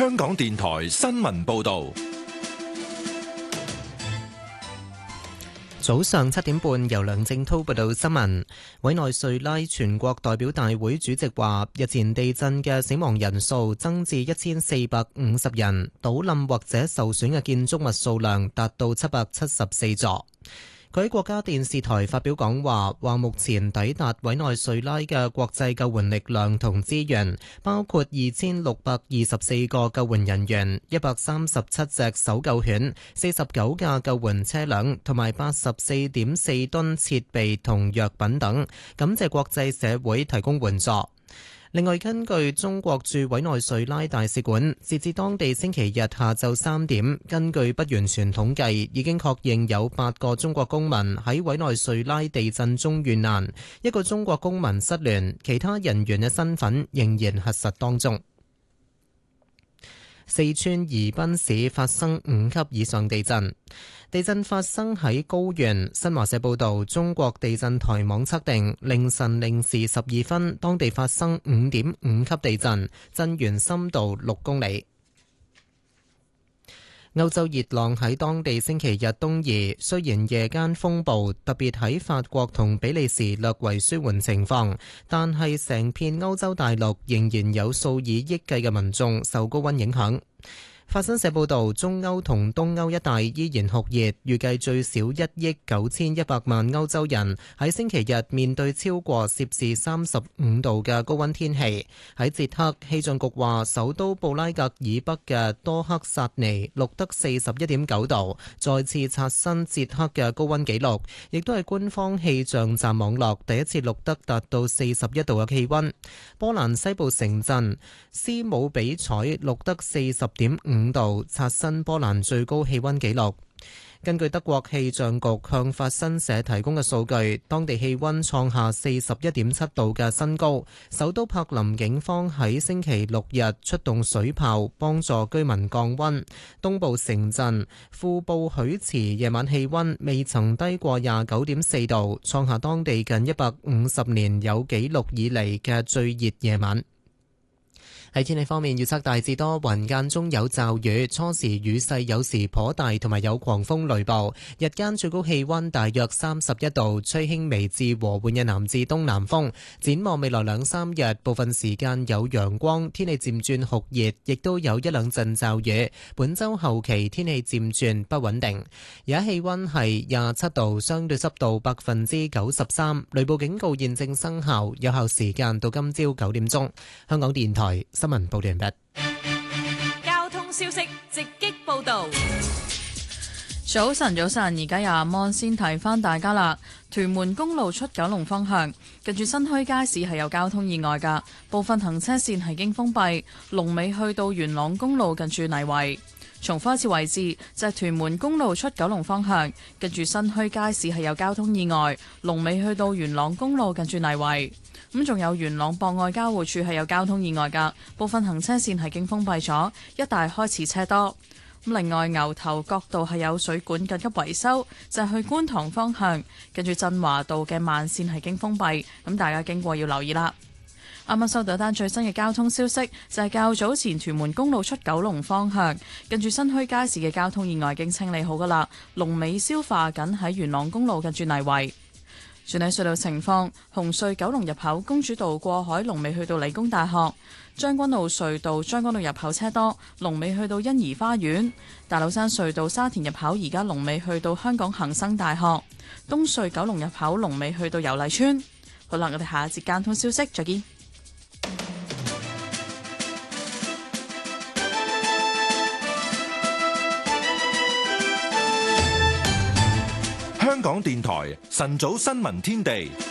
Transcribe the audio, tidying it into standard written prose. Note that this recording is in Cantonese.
香港電台新聞報道。 早上7點半，由梁正滔報道新聞。委內瑞拉全國代表大會主席話，日前地震嘅死亡人數增至1450人，倒冧或者受損嘅建築物數量達到774座。佢喺國家電視台發表講話，話目前抵達委內瑞拉嘅國際救援力量同資源，包括2624個救援人員、137隻搜救犬、49架救援車輛同埋84.4噸設備同藥品等，感謝國際社會提供援助。另外，根據中國駐委內瑞拉大使館，截至當地星期日下晝3點，根據不完全統計，已經確認有8個中國公民喺委內瑞拉地震中遇難，1個中國公民失聯，其他人員嘅身份仍然核實當中。四川宜賓市發生5級以上地震，地震發生喺高原。新華社報道，中國地震台網測定凌晨0時12分，當地發生5.5級地震，震源深度6公里。歐洲熱浪喺當地星期日東移，雖然夜間風暴特別喺法國同比利時略為舒緩情況，但係成片歐洲大陸仍然有數以億計嘅民眾受高溫影響。法新社報導，中歐同東歐一帶依然酷熱，預計最少1億9100萬歐洲人喺星期日面對超過攝氏35度嘅高溫天氣。喺捷克，氣象局話首都布拉格以北嘅多克薩尼錄得41.9度，再次刷新捷克嘅高溫紀錄，亦都係官方氣象站網絡第一次錄得達到41度嘅氣溫。波蘭西部城鎮斯姆比采錄得40.5度，刷新波蘭最高氣溫紀錄。根據德國氣象局向法新社提供嘅數據，當地氣溫創下41.7度嘅新高。首都柏林警方喺星期六日出動水炮幫助居民降溫。東部城鎮庫布許茨夜晚氣溫未曾低過29.4度，創下當地近150年有紀錄以嚟嘅最熱夜晚。喺天氣方面，預測大致多雲，間中有驟雨，初時雨勢有時頗大，同埋有狂風雷暴。日間最高氣溫大約31度，吹輕微至和緩嘅南至東南風。展望未來2-3日，部分時間有陽光，天氣漸轉酷熱，亦都有一兩陣驟雨。本週後期天氣漸轉不穩定。而家氣溫係27度，相對濕度93%，雷暴警告現正生效，有效時間到今朝9點鐘。香港電台新聞報道完畢。 交通消息直擊報道。 早晨，而家有阿摩先提翻大家啦。屯門公路出九龍方向，近住新墟街市係有交通意外噶，部分行車線係經封閉，龍尾去到元朗公路近住泥圍。重複一次位置，就係屯門公路出九龍方向，近住新墟街市係有交通意外，龍尾去到元朗公路近住泥圍。咁仲有元朗博愛交匯處係有交通意外噶，部分行車線係經封閉咗，一帶開始車多。咁另外牛頭角道係有水管緊急維修，就係去觀塘方向，跟住振華道嘅慢線係經封閉，咁大家經過要留意啦。啱啱收到一單最新嘅交通消息，就係較早前屯門公路出九龍方向，跟住新墟街市嘅交通意外已經清理好噶啦，龍尾消化緊喺元朗公路近住泥圍。轉睇隧道情況，紅隧九龍入口公主道過海龍尾去到理工大學，將軍澳隧道將軍澳入口車多，龍尾去到欣怡花園，大老山隧道沙田入口而家龍尾去到香港恒生大學，東隧九龍入口龍尾去到油麗邨。好啦，我哋下一節交通消息再見。 香港電台晨早新聞天地，